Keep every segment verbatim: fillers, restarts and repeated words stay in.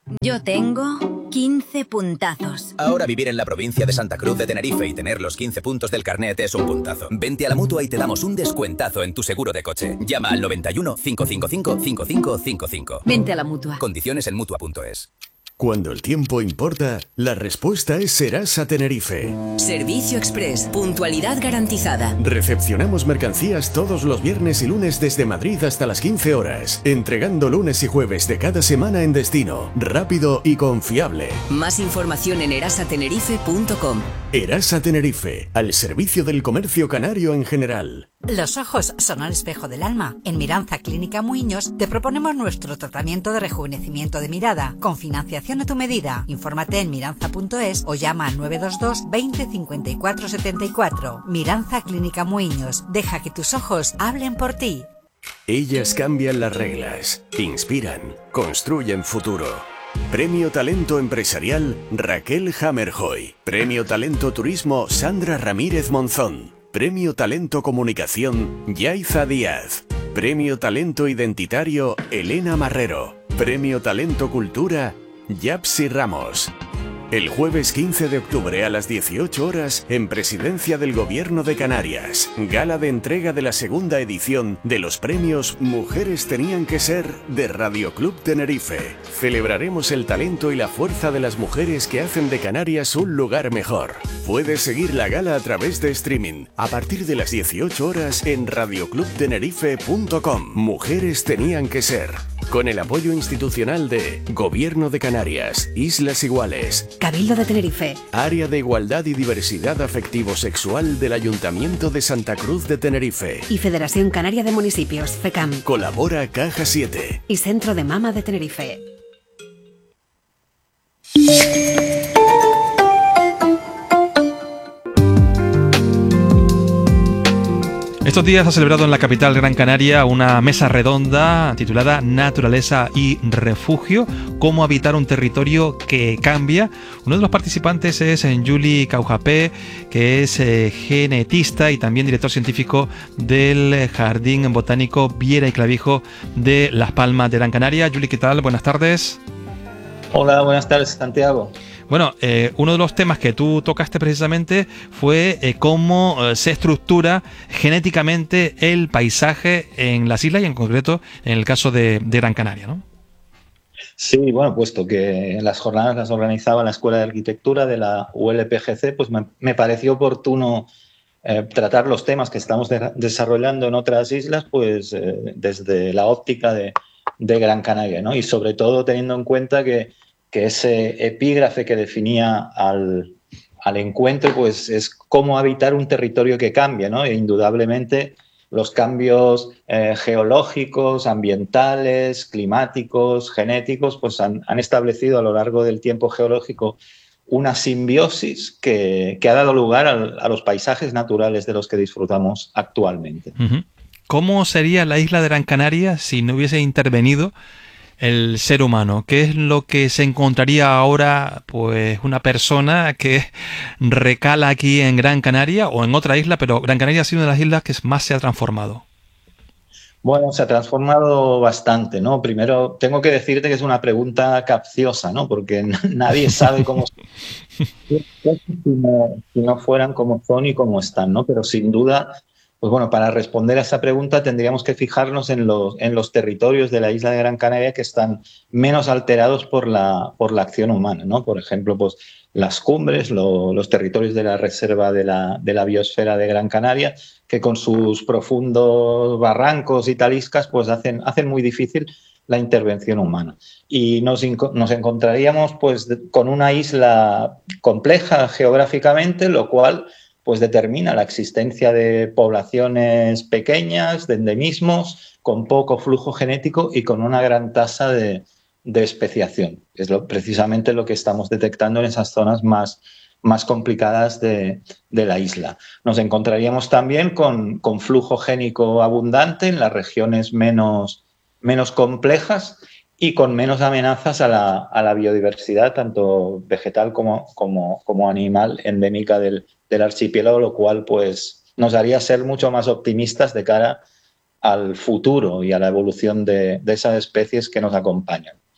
Yo tengo quince puntazos. Ahora vivir en la provincia de Santa Cruz de Tenerife y tener los quince puntos del carnet es un puntazo. Vente a la Mutua y te damos un descuentazo en tu seguro de coche. Llama al noventa y uno, cincuecientos cincuenta y cinco, cincuenta y cinco cincuenta y cinco. Vente a la Mutua. Condiciones en mutua punto es. Cuando el tiempo importa, la respuesta es Serasa Tenerife. Servicio Express. Puntualidad garantizada. Recepcionamos mercancías todos los viernes y lunes desde Madrid hasta las quince horas, entregando lunes y jueves de cada semana en destino, rápido y confiable. Más información en erasa tenerife punto com. Erasa Tenerife, al servicio del comercio canario en general. Los ojos son el espejo del alma. En Miranza Clínica Muiños te proponemos nuestro tratamiento de rejuvenecimiento de mirada, con financiación a tu medida. Infórmate en miranza punto es o llama al nueve dos dos, veinte, cincuenta y cuatro, setenta y cuatro. Miranza Clínica Muiños. Deja que tus ojos hablen por ti. Ellas cambian las reglas, inspiran, construyen futuro. Premio Talento Empresarial Raquel Hammerhoy. Premio Talento Turismo Sandra Ramírez Monzón. Premio Talento Comunicación Yaiza Díaz. Premio Talento Identitario Elena Marrero. Premio Talento Cultura Yapsi Ramos. El jueves quince de octubre a las dieciocho horas en Presidencia del Gobierno de Canarias, gala de entrega de la segunda edición de los premios Mujeres Tenían que Ser de Radio Club Tenerife. Celebraremos el talento y la fuerza de las mujeres que hacen de Canarias un lugar mejor. Puedes seguir la gala a través de streaming a partir de las dieciocho horas en radio club tenerife punto com. Mujeres Tenían que Ser, con el apoyo institucional de Gobierno de Canarias, Islas Iguales, Cabildo de Tenerife, Área de Igualdad y Diversidad Afectivo-Sexual del Ayuntamiento de Santa Cruz de Tenerife y Federación Canaria de Municipios, FECAM. Colabora Caja siete Y Centro de Mama de Tenerife. Estos días ha celebrado en la capital Gran Canaria una mesa redonda titulada Naturaleza y Refugio, cómo habitar un territorio que cambia. Uno de los participantes es Juli Caujapé, que es eh, genetista y también director científico del Jardín Botánico Viera y Clavijo de Las Palmas de Gran Canaria. Juli, ¿qué tal? Buenas tardes. Hola, buenas tardes, Santiago. Bueno, eh, uno de los temas que tú tocaste precisamente fue eh, cómo eh, se estructura genéticamente el paisaje en las islas y en concreto en el caso de, de Gran Canaria, ¿no? Sí, bueno, puesto que las jornadas las organizaba la Escuela de Arquitectura de la U L P G C, pues me, me pareció oportuno eh, tratar los temas que estamos de, desarrollando en otras islas, pues eh, desde la óptica de, de Gran Canaria, ¿no? Y sobre todo teniendo en cuenta que que ese epígrafe que definía al, al encuentro, pues es cómo habitar un territorio que cambia, ¿no? E indudablemente los cambios eh, geológicos, ambientales, climáticos, genéticos, pues han, han establecido a lo largo del tiempo geológico una simbiosis que, que ha dado lugar a, a los paisajes naturales de los que disfrutamos actualmente. Uh-huh. ¿Cómo sería la isla de Gran Canaria si no hubiese intervenido el ser humano? ¿Qué es lo que se encontraría ahora, pues, una persona que recala aquí en Gran Canaria o en otra isla, pero Gran Canaria ha sido una de las islas que más se ha transformado? Bueno, se ha transformado bastante, ¿no? Primero, tengo que decirte que es una pregunta capciosa, ¿no? Porque nadie sabe cómo si no, si no fueran como son y cómo están, ¿no? Pero sin duda, pues bueno, para responder a esa pregunta tendríamos que fijarnos en los, en los territorios de la isla de Gran Canaria que están menos alterados por la, por la acción humana, ¿no? Por ejemplo, pues las cumbres, lo, los territorios de la reserva de la, de la biosfera de Gran Canaria, que con sus profundos barrancos y taliscas pues hacen, hacen muy difícil la intervención humana. Y nos, nos encontraríamos pues con una isla compleja geográficamente, lo cual pues determina la existencia de poblaciones pequeñas, de endemismos, con poco flujo genético y con una gran tasa de, de especiación. Es lo, precisamente lo que estamos detectando en esas zonas más, más complicadas de, de la isla. Nos encontraríamos también con, con flujo génico abundante en las regiones menos, menos complejas y con menos amenazas a la, a la biodiversidad, tanto vegetal como, como, como animal, endémica del, del archipiélago, lo cual pues, nos haría ser mucho más optimistas de cara al futuro y a la evolución de, de esas especies que nos acompañan.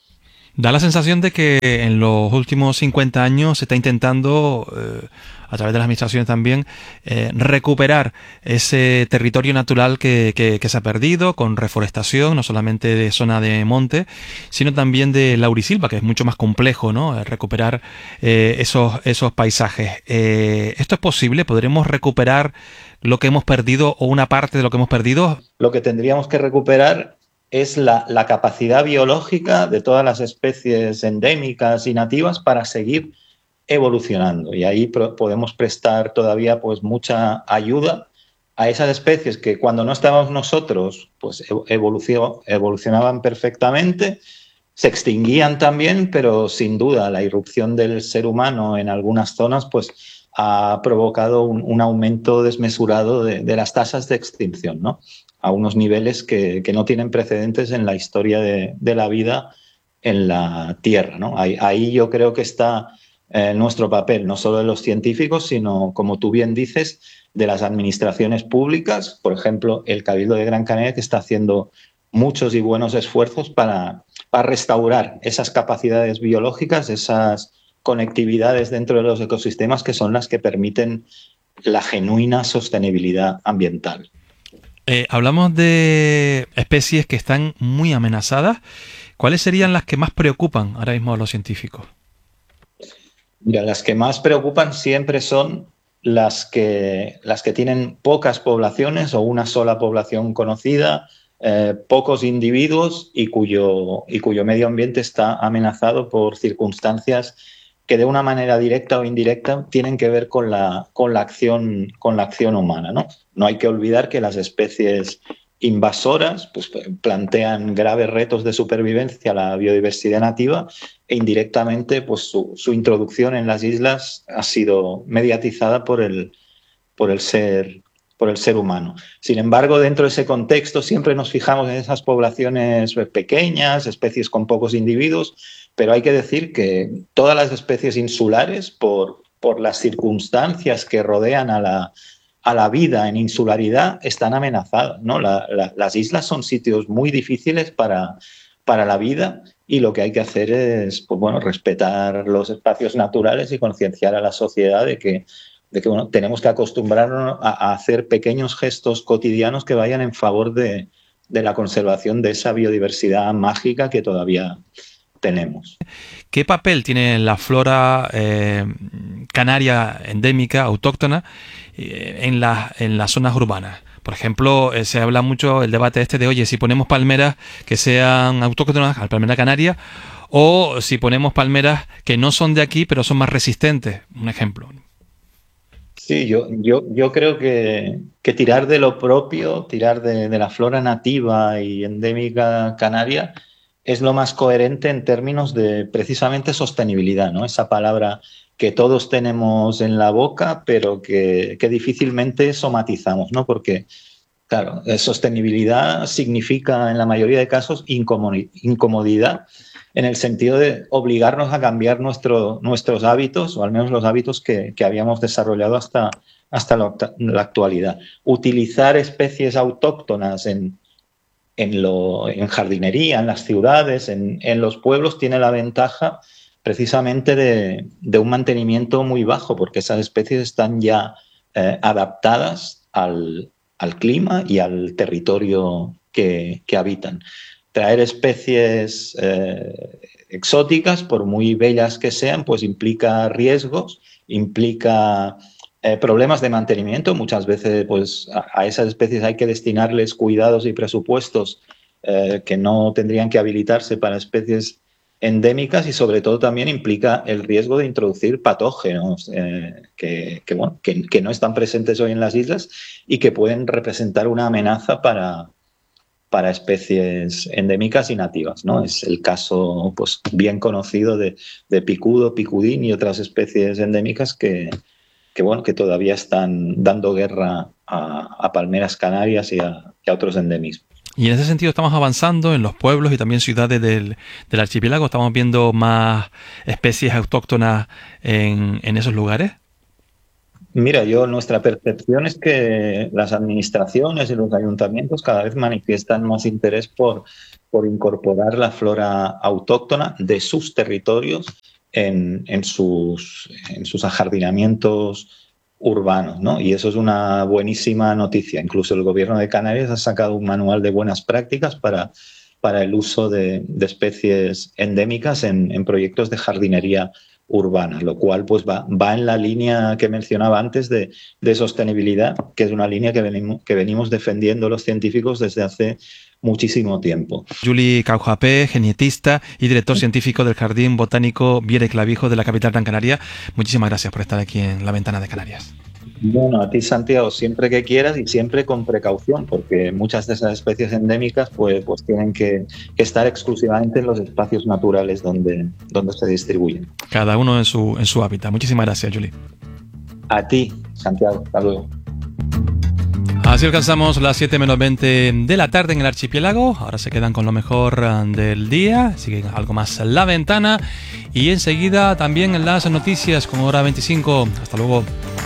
Da la sensación de que en los últimos cincuenta años se está intentando, eh, a través de las administraciones también, eh, recuperar ese territorio natural que, que, que se ha perdido con reforestación, no solamente de zona de monte, sino también de laurisilva, que es mucho más complejo, ¿no? Recuperar eh, esos, esos paisajes. Eh, ¿Esto es posible? ¿Podremos recuperar lo que hemos perdido o una parte de lo que hemos perdido? Lo que tendríamos que recuperar es la, la capacidad biológica de todas las especies endémicas y nativas para seguir evolucionando. Y ahí pro- podemos prestar todavía pues, mucha ayuda a esas especies que cuando no estábamos nosotros pues, evolucio- evolucionaban perfectamente, se extinguían también, pero sin duda la irrupción del ser humano en algunas zonas pues, ha provocado un, un aumento desmesurado de, de las tasas de extinción, ¿no? A unos niveles que, que no tienen precedentes en la historia de, de la vida en la Tierra, ¿no? Ahí, ahí yo creo que está eh, nuestro papel, no solo de los científicos, sino, como tú bien dices, de las administraciones públicas. Por ejemplo, el Cabildo de Gran Canaria, que está haciendo muchos y buenos esfuerzos para, para restaurar esas capacidades biológicas, esas conectividades dentro de los ecosistemas que son las que permiten la genuina sostenibilidad ambiental. Eh, hablamos de especies que están muy amenazadas. ¿Cuáles serían las que más preocupan ahora mismo a los científicos? Mira, las que más preocupan siempre son las que, las que tienen pocas poblaciones o una sola población conocida, eh, pocos individuos y cuyo, y cuyo medio ambiente está amenazado por circunstancias que de una manera directa o indirecta tienen que ver con la, con la, acción, con la acción humana, ¿no? No hay que olvidar que las especies invasoras pues, plantean graves retos de supervivencia a la biodiversidad nativa e indirectamente pues, su, su introducción en las islas ha sido mediatizada por el, por, el ser, por el ser humano. Sin embargo, dentro de ese contexto siempre nos fijamos en esas poblaciones pequeñas, especies con pocos individuos, pero hay que decir que todas las especies insulares, por, por las circunstancias que rodean a la, a la vida en insularidad, están amenazadas, ¿no? La, la, las islas son sitios muy difíciles para, para la vida y lo que hay que hacer es pues, bueno, respetar los espacios naturales y concienciar a la sociedad de que, de que bueno, tenemos que acostumbrarnos a, a hacer pequeños gestos cotidianos que vayan en favor de, de la conservación de esa biodiversidad mágica que todavía tenemos. ¿Qué papel tiene la flora eh, canaria endémica, autóctona, eh, en, la, en las zonas urbanas? Por ejemplo, eh, se habla mucho el debate este de, oye, si ponemos palmeras que sean autóctonas, al palmera canaria, o si ponemos palmeras que no son de aquí, pero son más resistentes, un ejemplo. Sí, yo, yo, yo creo que, que tirar de lo propio, tirar de, de la flora nativa y endémica canaria, es lo más coherente en términos de precisamente sostenibilidad, ¿no? Esa palabra que todos tenemos en la boca, pero que, que difícilmente somatizamos, ¿no? Porque, claro, sostenibilidad significa en la mayoría de casos incomodidad, en el sentido de obligarnos a cambiar nuestro, nuestros hábitos, o al menos los hábitos que, que habíamos desarrollado hasta, hasta la, la actualidad. Utilizar especies autóctonas en En, lo, en jardinería, en las ciudades, en, en los pueblos, tiene la ventaja precisamente de, de un mantenimiento muy bajo, porque esas especies están ya eh, adaptadas al, al clima y al territorio que, que habitan. Traer especies eh, exóticas, por muy bellas que sean, pues implica riesgos, implica Eh, problemas de mantenimiento. Muchas veces pues, a, a esas especies hay que destinarles cuidados y presupuestos eh, que no tendrían que habilitarse para especies endémicas y sobre todo también implica el riesgo de introducir patógenos eh, que, que, bueno, que, que no están presentes hoy en las islas y que pueden representar una amenaza para, para especies endémicas y nativas, ¿no? Es el caso pues, bien conocido de, de picudo, picudín y otras especies endémicas que que bueno, que todavía están dando guerra a, a palmeras canarias y a, y a otros endemismos. Y en ese sentido estamos avanzando en los pueblos y también ciudades del, del archipiélago. ¿Estamos viendo más especies autóctonas en, en esos lugares? Mira, yo nuestra percepción es que las administraciones y los ayuntamientos cada vez manifiestan más interés por, por incorporar la flora autóctona de sus territorios en, en, sus, en sus ajardinamientos urbanos, ¿no? Y eso es una buenísima noticia. Incluso el Gobierno de Canarias ha sacado un manual de buenas prácticas para, para el uso de, de especies endémicas en, en proyectos de jardinería urbana, lo cual pues va, va en la línea que mencionaba antes de, de sostenibilidad, que es una línea que venimos, que venimos defendiendo los científicos desde hace muchísimo tiempo. Juli Caujapé, genetista y director científico del Jardín Botánico Viera y Clavijo de la capital Gran Canaria, muchísimas gracias por estar aquí en La Ventana de Canarias. Bueno, a ti, Santiago, siempre que quieras y siempre con precaución, porque muchas de esas especies endémicas pues, pues tienen que, que estar exclusivamente en los espacios naturales donde, donde se distribuyen. Cada uno en su, en su hábitat. Muchísimas gracias, Juli. A ti, Santiago. Hasta luego. Así alcanzamos las siete menos veinte de la tarde en el archipiélago. Ahora se quedan con lo mejor del día. Siguen algo más La Ventana. Y enseguida también en las noticias con hora veinticinco. Hasta luego.